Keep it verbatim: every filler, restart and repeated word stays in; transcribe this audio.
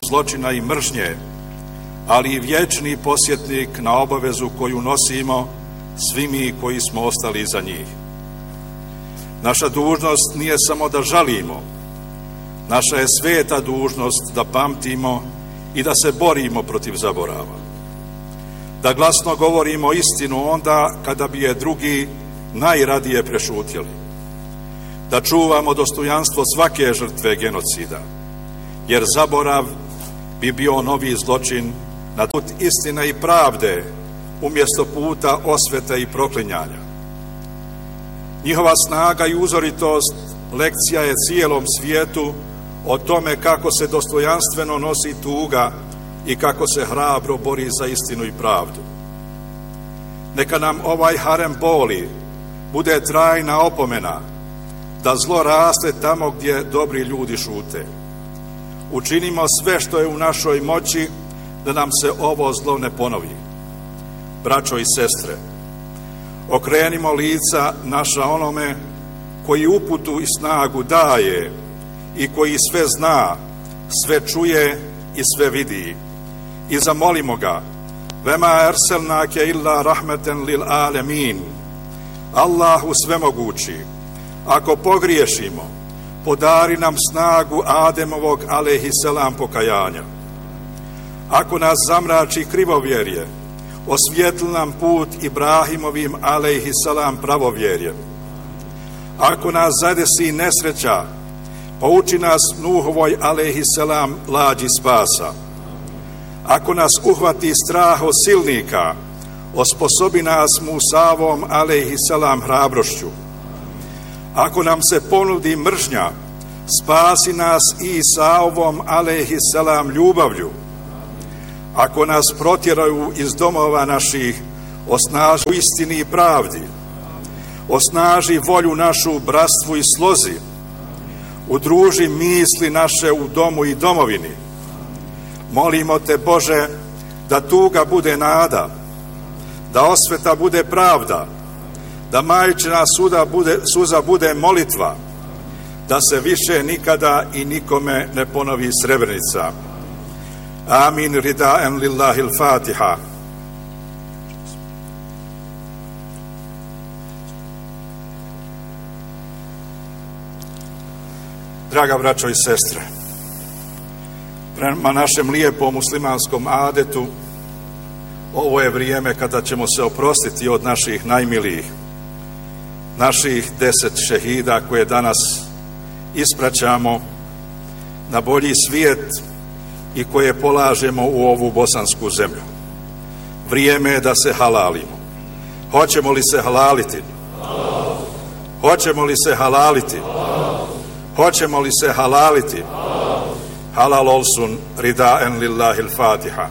zločina i mržnje, ali i vječni posjetnik na obavezu koju nosimo svi mi koji smo ostali iza njih. Naša dužnost nije samo da žalimo, naša je sveta dužnost da pamtimo i da se borimo protiv zaborava. Da glasno govorimo istinu onda kada bi je drugi najradije prešutjeli. Da čuvamo dostojanstvo svake žrtve genocida, jer zaborav bi bio novi zločin na put istine i pravde umjesto puta osvete i proklinjanja. Njihova snaga i uzoritost lekcija je cijelom svijetu o tome kako se dostojanstveno nosi tuga i kako se hrabro bori za istinu i pravdu. Neka nam ovaj harem boli bude trajna opomena da zlo raste tamo gdje dobri ljudi šute. Učinimo sve što je u našoj moći da nam se ovo zlo ne ponovi. Braćo i sestre, okrenimo lica naša onome koji uputu i snagu daje i koji sve zna, sve čuje i sve vidi. I zamolimo ga: Vema erselnake illa rahmeten lil alemin. Allahu svemogući, ako pogriješimo, podari nam snagu Ademovog alejhiselam pokajanja. Ako nas zamrači krivovjerje, osvijetli nam put Ibrahimovim alejhiselam pravovjerjem. Ako nas zadesi nesreća, pouči nas Nuhovoj alejhiselam lađi spasa. Ako nas uhvati strah od silnika, osposobi nas Musavom alejhiselam hrabrošću. Ako nam se ponudi mržnja, spasi nas Isaovom alejhiselam ljubavlju. Ako nas protjeraju iz domova naših, osnaži u istini i pravdi. Osnaži volju našu u bratstvu i slozi. Udruži misli naše u domu i domovini. Molimo te, Bože, da tuga bude nada, da osveta bude pravda, da majčina suda bude, suza bude molitva, da se više nikada i nikome ne ponovi Srebrenica. Amin ridaen lillahi l-Fatiha. Draga braćo i sestre, prema našem lijepom muslimanskom adetu, ovo je vrijeme kada ćemo se oprostiti od naših najmilijih, naših deset šehida koje danas ispraćamo na bolji svijet i koje polažemo u ovu bosansku zemlju. Vrijeme je da se halalimo. Hoćemo li se halaliti? Hoćemo li se halaliti? Hoćemo li se halaliti? Halal olsun ridaen lillahi l-Fatiha.